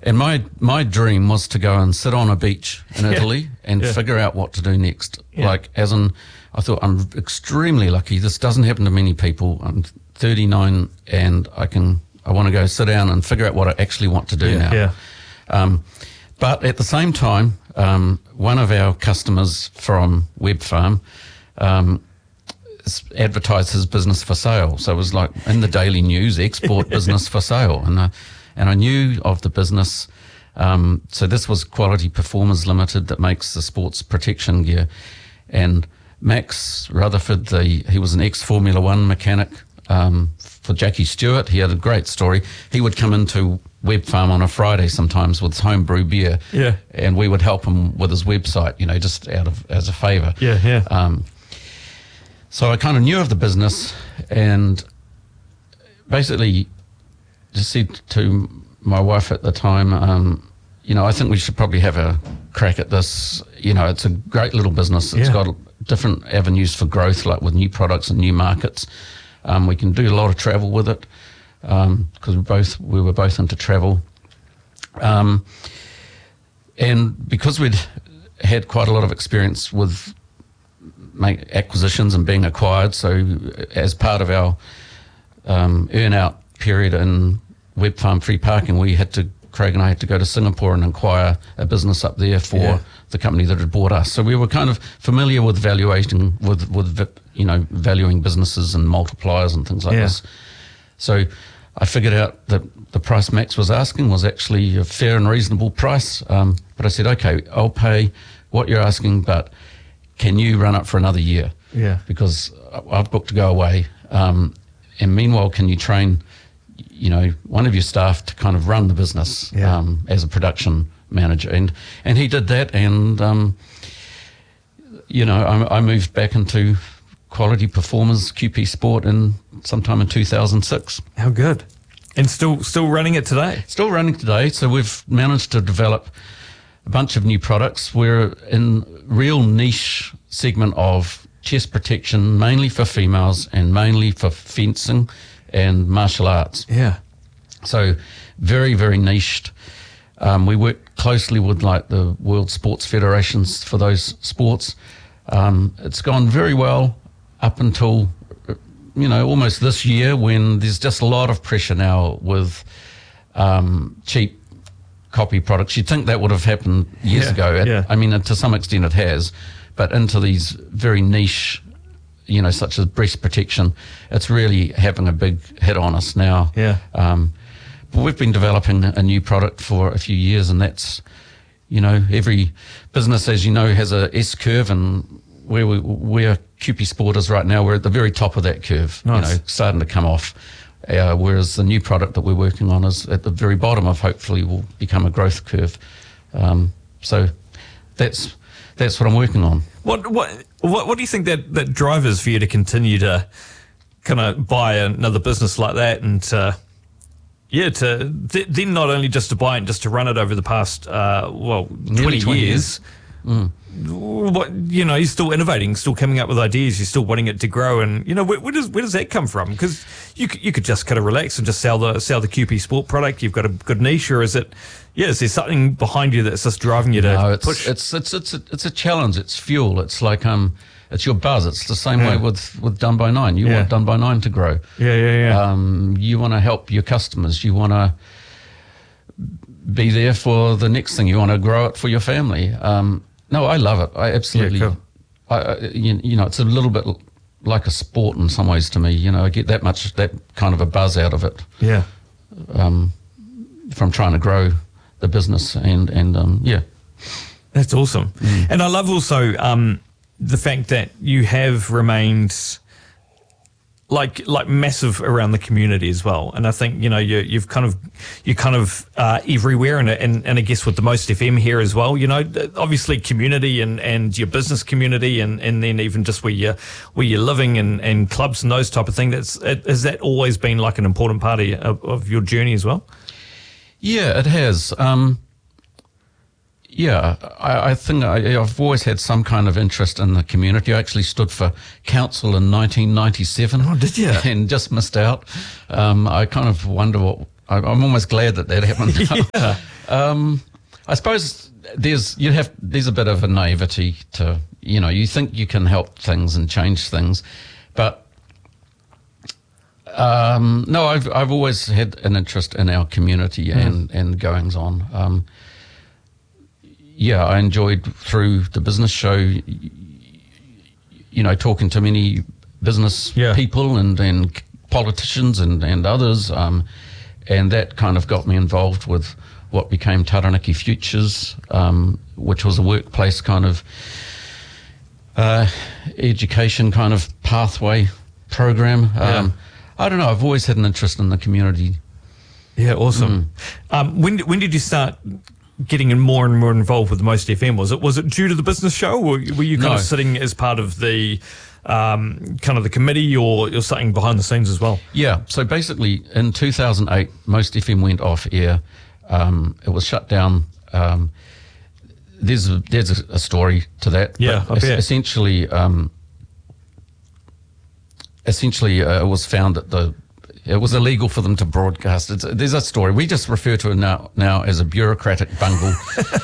And my dream was to go and sit on a beach in Italy and figure out what to do next. Like, as in, I thought, I'm extremely lucky. This doesn't happen to many people. I'm 39 and I want to go sit down and figure out what I actually want to do now. But at the same time, one of our customers from Webfarm advertised his business for sale. So it was like in the daily news, export business for sale. And I knew of the business. So this was Quality Performers Limited that makes the sports protection gear. And Max Rutherford, he was an ex-Formula One mechanic for Jackie Stewart. He had a great story. He would come into Webfarm on a Friday sometimes with homebrew beer. Yeah. And we would help him with his website, just as a favour. So I kind of knew of the business and basically just said to my wife at the time, I think we should probably have a crack at this. It's a great little business. It's got different avenues for growth, like with new products and new markets. We can do a lot of travel with it because we were both into travel. And because we'd had quite a lot of experience with acquisitions and being acquired, so as part of our earn-out period in Webfarm Free Parking, Craig and I had to go to Singapore and acquire a business up there for the company that had bought us. So we were kind of familiar with valuation, with valuing businesses and multipliers and things like this. So I figured out that the price Max was asking was actually a fair and reasonable price. But I said, okay, I'll pay what you're asking, but can you run it for another year? Yeah. Because I've booked to go away. And meanwhile, can you train one of your staff to kind of run the business as a production manager? And he did that, and I moved back into Quality Performers QP Sport sometime in 2006. How good. And still running it today? Still running today. So we've managed to develop a bunch of new products. We're in real niche segment of chest protection, mainly for females and mainly for fencing and martial arts. Yeah. So very, very niched. We work closely with like the World Sports Federations for those sports. It's gone very well up until, almost this year, when there's just a lot of pressure now with cheap copy products. You'd think that would have happened years ago. I mean, to some extent it has, but into these very niche, such as breast protection, it's really having a big hit on us now. Yeah. But we've been developing a new product for a few years, and that's, every business, as you know, has a S curve, and where QP Sport is right now, we're at the very top of that curve. Nice. Starting to come off. Whereas the new product that we're working on is at the very bottom of, hopefully will become a growth curve. So that's what I'm working on. What do you think that drive is for you to continue to kind of buy another business like that, and then not only just to buy it, just to run it over the past 20 years. You're still innovating, still coming up with ideas, you're still wanting it to grow, and where does that come from? Because you could just kind of relax and just sell the QP Sport product. You've got a good niche, or is it? Is there something behind you that's just driving you to push? It's a challenge. It's fuel. It's like it's your buzz. It's the same way with Done by Nine. You want Done by Nine to grow. You want to help your customers. You want to be there for the next thing. You want to grow it for your family. No, I love it. I absolutely. Yeah, cool. It's a little bit like a sport in some ways to me. I get that kind of a buzz out of it. Yeah. From trying to grow the business and That's awesome. And I love also the fact that you have remained like massive around the community as well. And I think you're kind of everywhere, and I guess with the Most FM here as well, obviously community and your business community, and then even just where you're living and clubs and those type of things. Has that always been like an important part of your journey as well? Yeah, it has. I think I've always had some kind of interest in the community. I actually stood for council in 1997. Oh, did you? And just missed out. I kind of wonder I'm almost glad that happened. I suppose there's a bit of a naivety to, you think you can help things and change things, but no, I've always had an interest in our community and goings on. I enjoyed through the business show, talking to many business people and politicians and others, and that kind of got me involved with what became Taranaki Futures, which was a workplace kind of education kind of pathway program. I don't know, I've always had an interest in the community. Yeah, awesome. When did you start getting more and more involved with Most FM? Was it due to the business show, or were you kind of sitting as part of the kind of the committee, or you're something behind the scenes as well? Yeah, so basically in 2008, Most FM went off air. It was shut down. There's a story to that. Yeah, essentially, it was found that it was illegal for them to broadcast. There's a story. We just refer to it now as a bureaucratic bungle.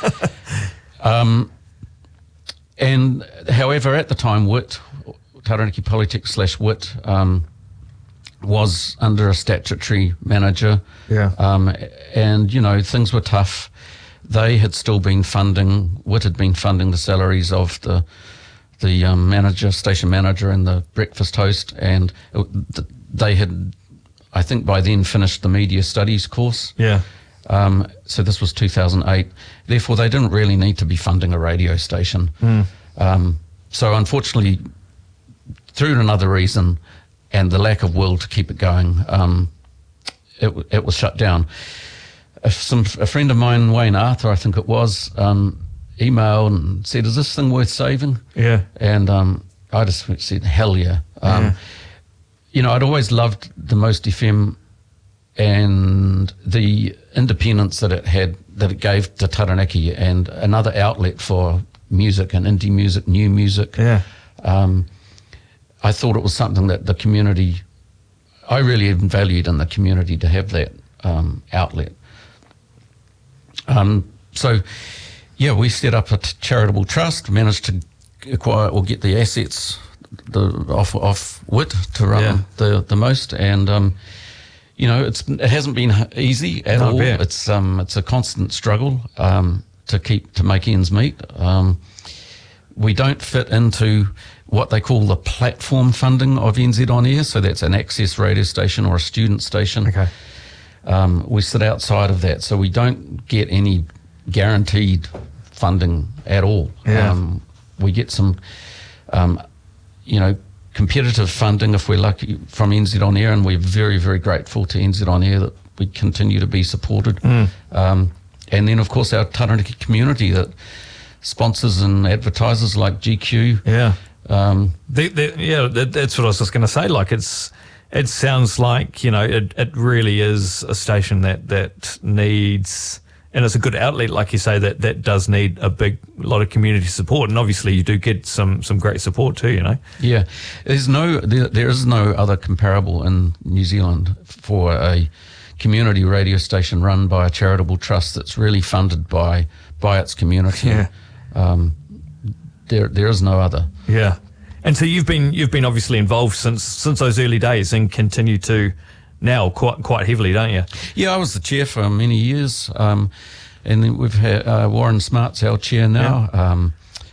And however, at the time, WIT, Taranaki Politics /WIT, was under a statutory manager. Yeah. And, things were tough. They had still been WIT had been funding the salaries of the manager, station manager, and the breakfast host, and they had, I think, by then finished the media studies course. Yeah. So this was 2008. Therefore, they didn't really need to be funding a radio station. So unfortunately, through another reason and the lack of will to keep it going, it was shut down. A friend of mine, Wayne Arthur, I think it was, emailed and said, "Is this thing worth saving?" Yeah. And I just said, "Hell yeah." I'd always loved the Most FM and the independence that it gave to Taranaki, and another outlet for music and indie music, new music. Yeah. I thought it was something that the community, I really valued in the community to have that outlet. So, we set up a charitable trust, managed to acquire or get the assets off WIT to run the Most, and it hasn't been easy at all. It's a constant struggle to make ends meet. We don't fit into what they call the platform funding of NZ On Air, so that's an access radio station or a student station. Okay. We sit outside of that, so we don't get any guaranteed funding at all. We get some, competitive funding if we're lucky from NZ On Air, and we're very, very grateful to NZ On Air that we continue to be supported. And then, of course, our Taranaki community that sponsors and advertisers like GQ. Yeah. That's what I was just going to say. Like, it sounds like, it really is a station that needs, and it's a good outlet, like you say, that does need a lot of community support. And obviously you do get some great support too, Yeah. There is no other comparable in New Zealand for a community radio station run by a charitable trust that's really funded by its community. Yeah. There is no other. Yeah. And so you've been obviously involved since those early days, and continue to now quite heavily, don't you? Yeah, I was the chair for many years, and then we've had Warren Smart's our chair now.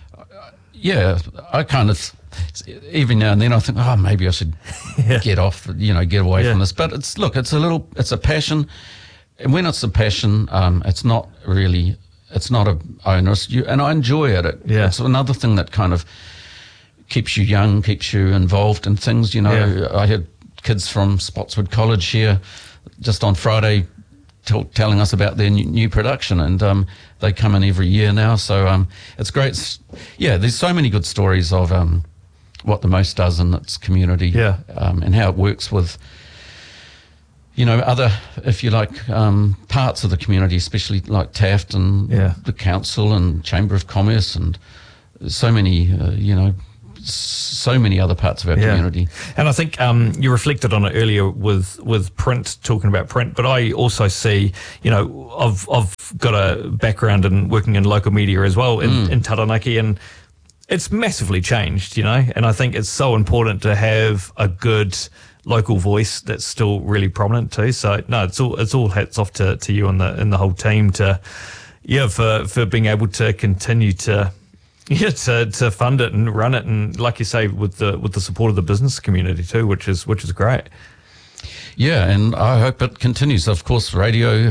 I kind of, even now and then I think, maybe I should get off, get away from this. But it's a passion, and when it's a passion, it's not a onerous, and I enjoy it. It's another thing that kind of keeps you young, keeps you involved in things. I had kids from Spotswood College here just on Friday telling us about their new production, and they come in every year now. So it's great. There's so many good stories of what the Most does in its community, and how it works with other, if you like, parts of the community, especially like Taft and the council and Chamber of Commerce, and so many so many other parts of our community. And I think you reflected on it earlier with print, talking about print, but I also see, of got a background in working in local media as well in Taranaki, and it's massively changed, and I think it's so important to have a good local voice that's still really prominent too. So no, it's all hats off to you and the whole team for being able to continue to fund it and run it, and like you say, with the support of the business community too, which is great. Yeah, and I hope it continues. Of course, radio.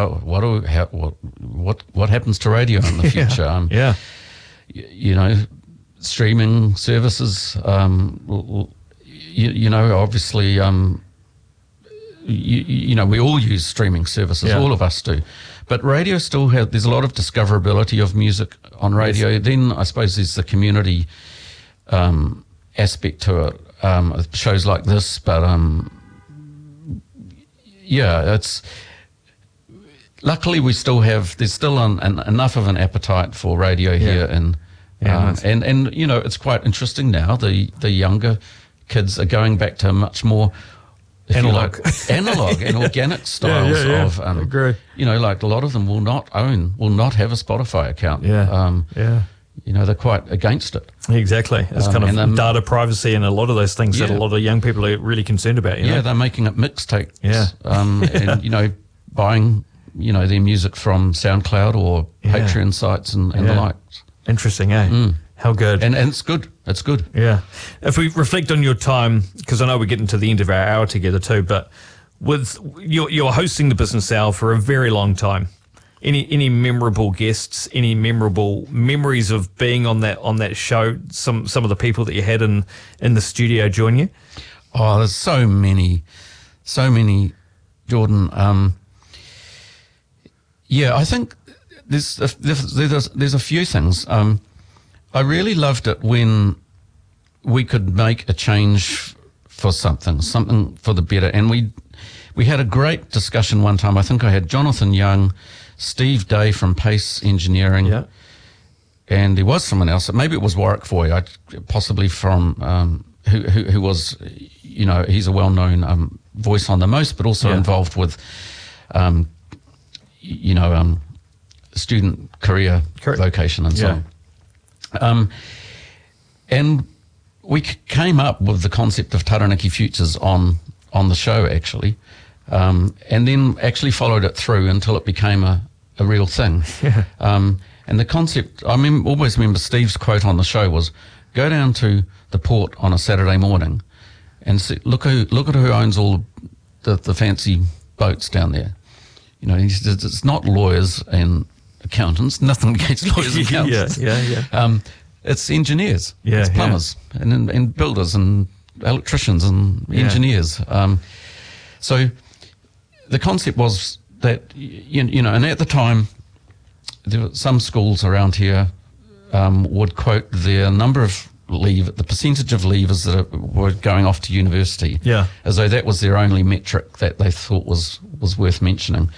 What happens to radio in the future? Streaming services. Obviously, we all use streaming services. All of us do. But radio still there's a lot of discoverability of music on radio. Yes. Then I suppose there's the community aspect to it. Shows like this, but it's luckily there's still enough of an appetite for radio here, and it's quite interesting now. The younger kids are going back to much more analog and organic styles of. I agree. Like a lot of them will not have a Spotify account. They're quite against it. Exactly. It's kind of data privacy and a lot of those things that a lot of young people are really concerned about. They're making it mixtapes. And buying their music from SoundCloud or Patreon sites and the like. Interesting, eh? How good. And it's good. It's good. Yeah. If we reflect on your time, because I know we're getting to the end of our hour together too, but with you're hosting the Business Hour for a very long time. Any memorable guests, any memorable memories of being on that show, some of the people that you had in the studio join you? Oh, there's so many, Jordan. I think there's a few things. I really loved it when we could make a change for something for the better. And we had a great discussion one time. I think I had Jonathan Young, Steve Day from Pace Engineering, and there was someone else. Maybe it was Warwick Foy, possibly from who was, he's a well-known voice on the Most, but also involved with, student career vocation and so on. And we came up with the concept of Taranaki Futures on the show, actually, and then actually followed it through until it became a real thing. And the concept, I always remember Steve's quote on the show was, go down to the port on a Saturday morning and see, look at who owns all the fancy boats down there. He says it's not lawyers and accountants, nothing against lawyers and accountants. It's engineers, it's plumbers and builders and electricians and engineers. So the concept was that, and at the time, there were some schools around here would quote the number of the percentage of leavers that were going off to university, as though that was their only metric that they thought was worth mentioning.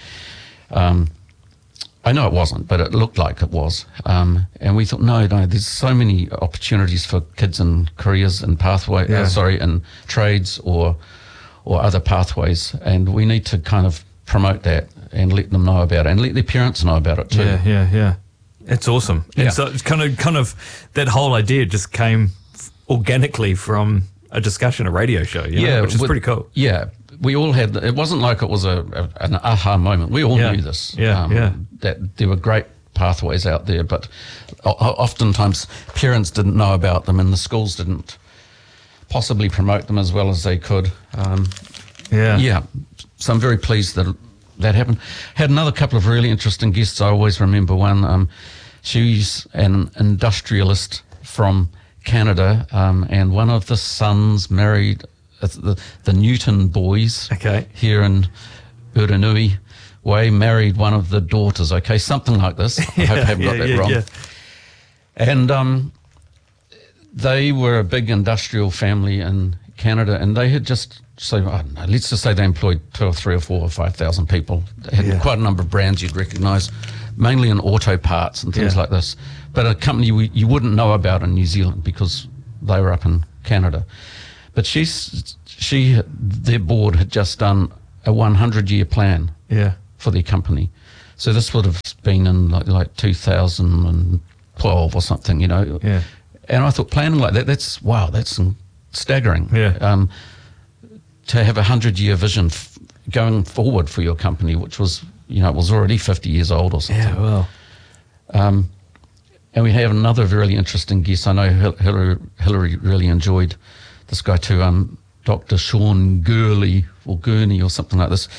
I know it wasn't, but it looked like it was. And we thought, no, there's so many opportunities for kids in careers and in trades or other pathways, and we need to kind of promote that and let them know about it and let their parents know about it too. Yeah. It's awesome. Yeah. And so it's kind of that whole idea just came organically from a discussion, a radio show, which is pretty cool. Yeah. We all had, it wasn't like it was an aha moment. We all knew this. That there were great pathways out there, but oftentimes parents didn't know about them and the schools didn't possibly promote them as well as they could. So I'm very pleased that happened. Had another couple of really interesting guests. I always remember one. She's an industrialist from Canada, and one of the sons married the Newton boys here in Uranui Way, married one of the daughters, something like this. I hope I haven't got that wrong. Yeah. And they were a big industrial family in Canada, and they had let's just say they employed 2 or 3 or 4 or 5,000 people. They had quite a number of brands you'd recognise, mainly in auto parts and things like this. But a company you wouldn't know about in New Zealand because they were up in Canada. But their board had just done a 100-year plan for their company. So this would have been in like 2012 or something, you know. Yeah. And I thought planning like that, that's staggering. Yeah. To have a 100-year vision going forward for your company, which was, you know, it was already 50 years old or something. Yeah, well. And we have another really interesting guest. I know Hillary really enjoyed this guy too, Dr. Sean Gurney or something like this.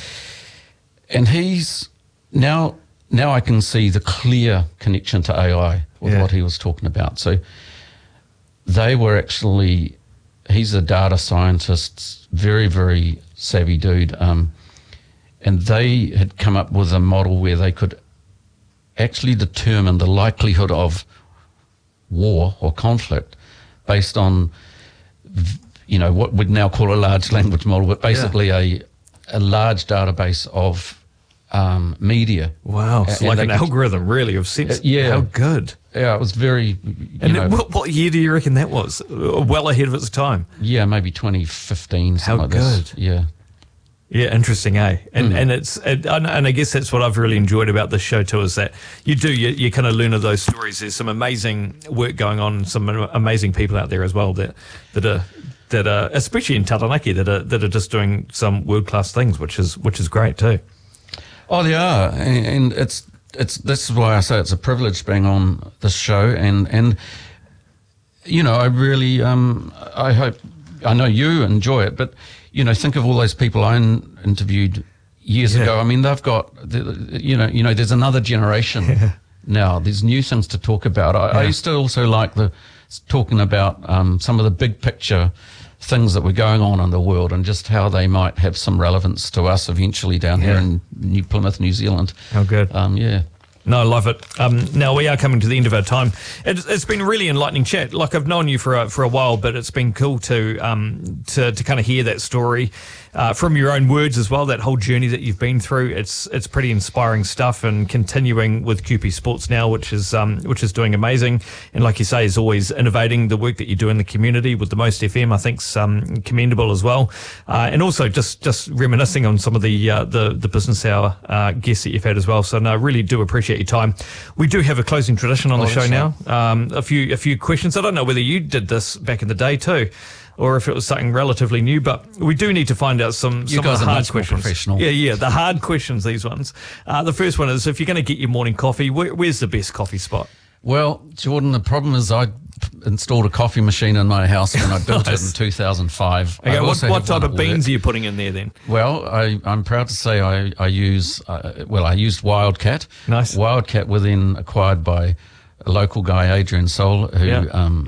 And he's now I can see the clear connection to AI with what he was talking about. So they were actually, he's a data scientist, very, very savvy dude. And they had come up with a model where they could actually determine the likelihood of war or conflict based on, you know, what we'd now call a large language model, but basically a large database of media. Wow. So like an algorithm, really, of sense. Yeah. How good. Yeah, it was very, what year do you reckon that was? Well ahead of its time. Yeah, maybe 2015, something like this. Good. Yeah. Yeah, interesting, eh? And and I guess that's what I've really enjoyed about this show too, is that you kind of learn of those stories. There's some amazing work going on, some amazing people out there as well that are especially in Taranaki that are just doing some world class things, which is great too. Oh, they are, and it's this is why I say it's a privilege being on this show, and you know, I really I hope, I know you enjoy it, but you know, think of all those people I interviewed years ago. I mean, they've got, you know, there's another generation now. There's new things to talk about. I used to also like talking about some of the big picture things that were going on in the world and just how they might have some relevance to us eventually down here in New Plymouth, New Zealand. How good. Yeah. No, I love it. Now we are coming to the end of our time. It's been a really enlightening chat. Like, I've known you for a while, but it's been cool to kind of hear that story from your own words as well. That whole journey that you've been through. It's pretty inspiring stuff, and continuing with QP Sports now, which is doing amazing. And like you say, is always innovating. The work that you do in the community with the Most FM, I think, is commendable as well. And also just reminiscing on some of the business hour guests that you've had as well. So no, I really do appreciate your time. We do have a closing tradition on the show now. A few questions. I don't know whether you did this back in the day too, or if it was something relatively new, but we do need to find out some of the hard questions. Professional. Yeah, the hard questions, these ones. The first one is, if you're going to get your morning coffee, where's the best coffee spot? Well, Jordan, the problem is I installed a coffee machine in my house when I built it in 2005. Okay, what type of beans are you putting in there then? Well, I'm proud to say I used Wildcat. Nice. Wildcat were then acquired by a local guy, Adrian Soul, who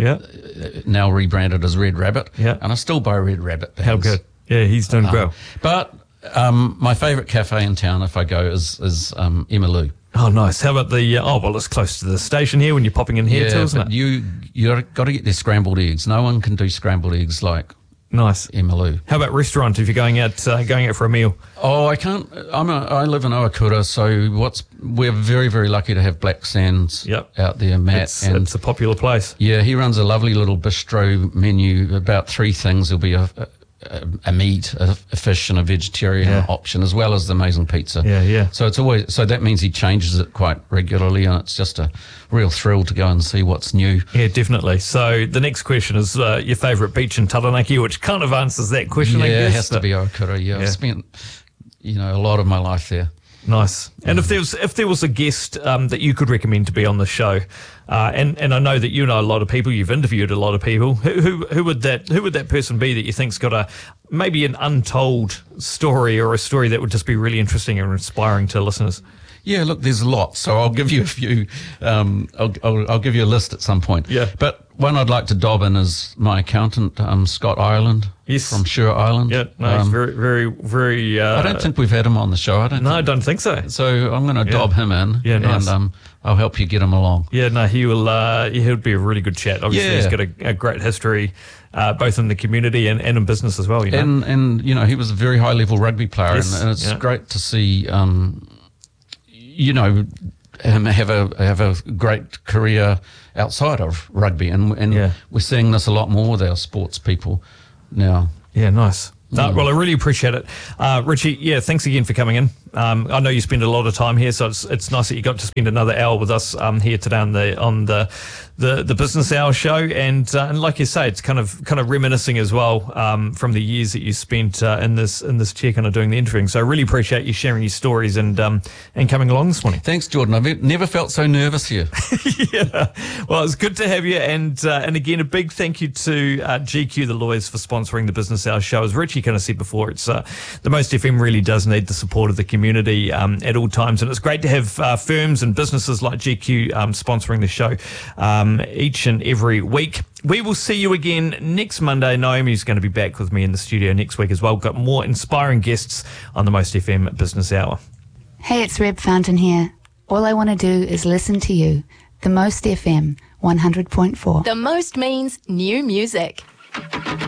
now rebranded as Red Rabbit. Yeah. And I still buy Red Rabbit beans. How good. Yeah, he's doing well. But my favourite cafe in town, if I go, is Emmylou. Oh, nice. How about it's close to the station here when you're popping in here too, isn't it? You got to get their scrambled eggs. No one can do scrambled eggs like nice Emmylou. How about restaurant if you're going out for a meal? Oh, I can't. I live in Ohakura, so we're very, very lucky to have Black Sands out there, Matt. It's a popular place. Yeah, he runs a lovely little bistro menu, about 3 things. There'll be a meat, a fish, and a vegetarian option, as well as the amazing pizza. Yeah. So that means he changes it quite regularly, and it's just a real thrill to go and see what's new. Yeah, definitely. So the next question is your favourite beach in Taranaki, which kind of answers that question. I guess. Yeah, it has to be Ohakura. Yeah, I've spent a lot of my life there. Nice. And if there was a guest that you could recommend to be on the show, and I know that you know a lot of people, you've interviewed a lot of people, who would that person be that you think's got maybe an untold story, or a story that would just be really interesting and inspiring to listeners? Yeah, look, there's a lot, so I'll give you a few. I'll give you a list at some point. Yeah. But one I'd like to dob in is my accountant, Scott Ireland. Yes. From Sure Island. Yeah, no, he's very, very, very. I don't think we've had him on the show. I don't think so. So I'm going to dob him in. Yeah, nice. And I'll help you get him along. Yeah, no, he'll be a really good chat. Obviously, he's got a great history, both in the community and in business as well. You know? And he was a very high level rugby player, yes. and it's great to see. Him have a great career outside of rugby, and we're seeing this a lot more with our sports people now. Yeah, nice. Well, I really appreciate it. Richie, thanks again for coming in. I know you spend a lot of time here, so it's nice that you got to spend another hour with us here today on the Business Hour show, and like you say, it's kind of reminiscing as well from the years that you spent in this chair, kind of doing the interviewing. So I really appreciate you sharing your stories and coming along this morning. Thanks, Jordan. I've never felt so nervous here. Yeah, well, it's good to have you, and again, a big thank you to GQ, the lawyers, for sponsoring the Business Hour show. As Richie kind of said before, it's the Most FM really does need the support of the community at all times, and it's great to have firms and businesses like GQ sponsoring the show each and every week. We will see you again next Monday. Naomi's going to be back with me in the studio next week as well. We've got more inspiring guests on the Most FM Business Hour. Hey, it's Reb Fountain here. All I want to do is listen to you. The Most FM 100.4. The Most means new music.